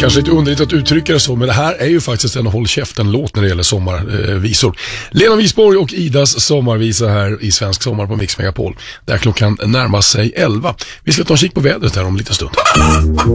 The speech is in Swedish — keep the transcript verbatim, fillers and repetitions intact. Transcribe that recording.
Kanske lite underligt att uttrycka det så, men det här är ju faktiskt en håll käften-låt när det gäller sommarvisor. Lena Wisborg och Idas sommarvisa här i Svensk sommar på Mix Megapol. Där klockan närmar sig elva. Vi ska ta en kik på vädret här om en liten stund.